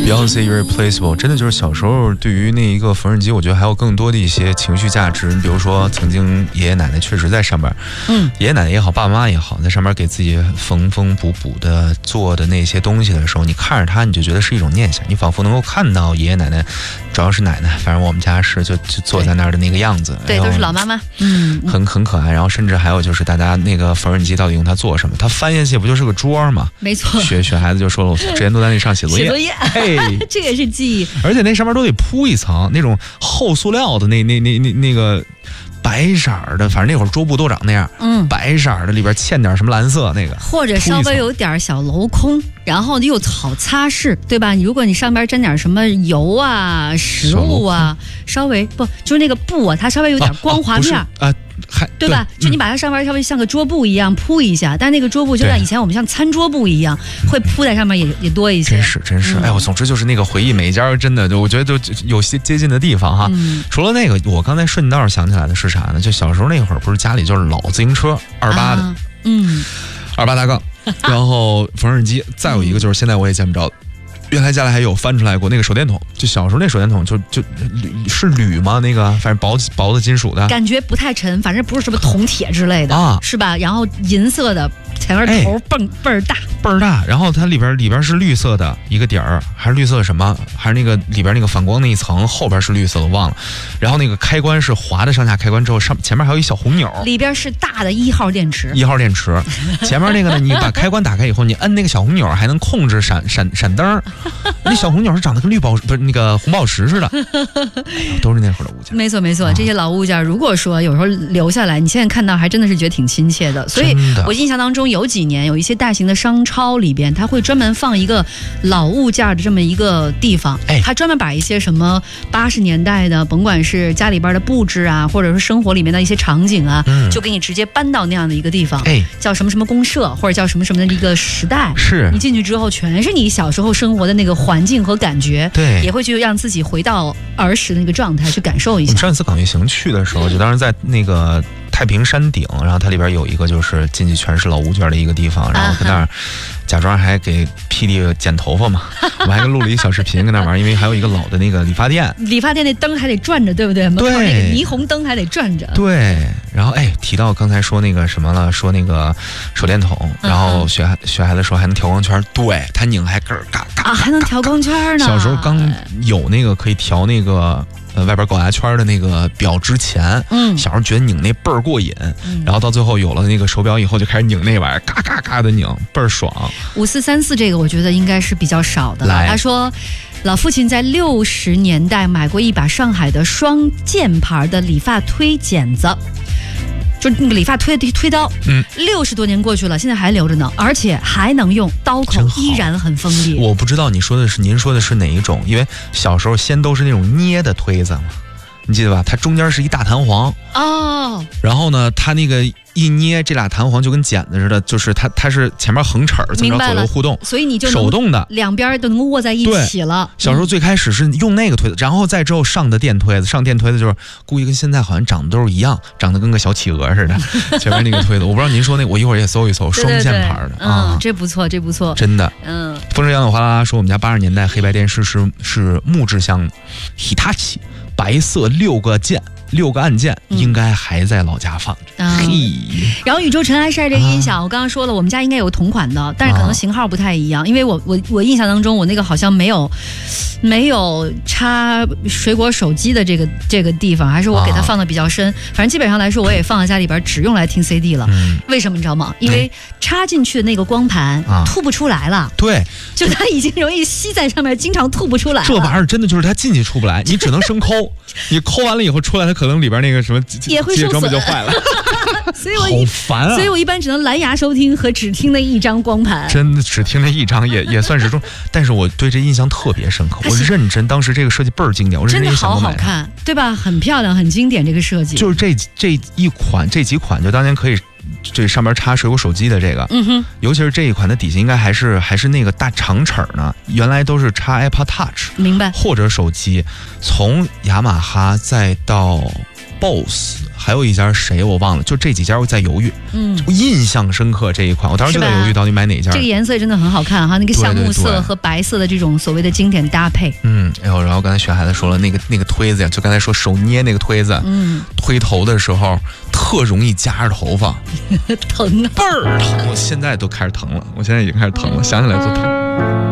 Beyonce Irreplaceable 真的就是小时候对于那一个缝纫机，我觉得还有更多的一些情绪价值。你比如说，曾经爷爷奶奶确实在上边，爷爷奶奶也好，爸爸妈妈也好，在上面给自己缝缝补补的做的那些东西的时候，你看着他，你就觉得是一种念想，你仿佛能够看到爷爷奶奶，主要是奶奶，反正我们家是就坐在那儿的那个样子， 对，都是老妈妈， 很可爱。然后甚至还有就是大家那个缝纫机到底用它做什么？它翻下去不就是个桌吗？ 没错， 学孩子就说了，我之前都在那上写作业， 这也是记忆。 而且那上面都得铺一层那种厚塑料的那个白色的，反正那会儿桌布都长那样，白色的里边嵌点什么蓝色那个， 或者稍微有点小镂空，然后又好擦拭，对吧？如果你上边沾点什么油啊、食物啊，稍微不就是那个布啊，它稍微有点光滑面啊。 对吧？就你把它上边稍微像个桌布一样铺一下，但那个桌布就像以前我们像餐桌布一样，会铺在上面也多一些。 真是，哎，我总之就是那个回忆，每一家真的，我觉得都有些接近的地方哈。除了那个，我刚才顺道想起来的是啥呢？就小时候那会儿，不是家里就是老自行车28的，28大杠，然后缝纫机，再有一个就是现在我也见不着。原来家里还有翻出来过那个手电筒，就小时候那手电筒就是铝吗？那个反正薄的金属的， 感觉不太沉，反正不是什么铜铁之类的啊，是吧？然后银色的，前面头倍儿大， 然后它里边是绿色的一个底儿，还是绿色的什么？还是那个里边那个反光那一层，后边是绿色的，我忘了。然后那个开关是滑的上下开关之后，前面还有一小红钮， 里边是大的1号电池。 前面那个呢，你把开关打开以后，你摁那个小红钮还能控制闪灯。那小红钮是长得跟不是那个红宝石似的，都是那会儿的物件。 没错，这些老物件如果说有时候留下来，你现在看到还真的是觉得挺亲切的。所以我印象当中有几年有一些大型的商超里边，它会专门放一个老物件的这么一个地方，它专门把一些什么80年代的，甭管是家里边的布置啊，或者是生活里面的一些场景啊，就给你直接搬到那样的一个地方，叫什么什么公社，或者叫什么什么的一个时代。 是你进去之后，全是你小时候生活的那个环境和感觉， 对， 也会去让自己回到儿时的那个状态去感受一下。 我们上一次港乐行去的时候，就当时在那个太平山顶，然后它里边有一个就是进去全是老物件的一个地方，然后跟那儿假装还给霹雳剪头发嘛，我们还录了一个小视频跟那玩，因为还有一个老的那个理发店那灯还得转着，对不对？门口那个霓虹灯还得转着。 对，然后提到刚才说那个什么了，说那个手电筒，然后学孩子说还能调光圈，对，它拧还咯嘎嘎啊，还能调光圈呢。 小时候刚有那个可以调那个外边狗牙圈的那个表之前，小时候觉得拧那倍儿过瘾，然后到最后有了那个手表以后，就开始拧那玩意儿，嘎嘎嘎的拧，倍儿爽。 5434这个我觉得应该是比较少的了。他说，老父亲在60年代买过一把上海的双键牌的理发推剪子。就那个理发推刀，60多年过去了，现在还留着呢，而且还能用，刀口依然很锋利。 我不知道您说的是哪一种，因为小时候先都是那种捏的推子嘛，你记得吧？它中间是一大弹簧哦， 然后呢，它那个一捏，这俩弹簧就跟剪子似的，就是它是前面横齿这么着左右互动， 所以你就手动的， 两边都能够握在一起了。 小时候最开始是用那个推子，然后再之后上电推子就是故意跟现在好像长得都是一样，长得跟个小企鹅似的。前面那个推子，我不知道您说那，我一会儿也搜一搜双键牌的啊， 这不错， 真的。风车杨柳哗啦啦说，我们家80年代黑白电视是木质箱 Hitachi， 白色6个按键，应该还在老家放着。 然后宇宙尘埃晒这个音响，我刚刚说了，我们家应该有同款的，但是可能型号不太一样，因为我印象当中，我那个好像没有插水果手机的这个地方，还是我给它放的比较深。反正基本上来说，我也放在家里边，只用来听 CD 了。为什么你知道吗？因为插进去的那个光盘吐不出来了。对，就它已经容易吸在上面，经常吐不出来了。 这玩意儿真的就是它进去出不来，你只能生抠，你抠完了以后出来，它可能里边那个什么也会受损， 就坏了。 所以好烦啊！ 所以我一般只能蓝牙收听和只听那一张光盘。 真的只听那一张也算是中，但是我对这印象特别深刻。我认真，当时这个设计倍儿经典，我认真想过买。 真的好好看，对吧？很漂亮，很经典，这个设计。 就是这几款，就当年可以这上面插水果手机的这个，尤其是这一款的底下应该还是那个大长齿呢，原来都是插 iPod Touch， 明白？ 或者手机，从雅马哈再到 BOSS， 还有一家谁我忘了，就这几家我在犹豫。我印象深刻这一款，我当时就在犹豫到底买哪家。 这个颜色真的很好看哈，那个橡木色和白色的这种所谓的经典搭配。 然后刚才雪孩子说了，那个推子呀，就刚才说手捏那个推子，推头的时候特容易夹着头发， 疼啊， 倍儿疼！我现在都开始疼了，我现在已经开始疼了，想起来就疼。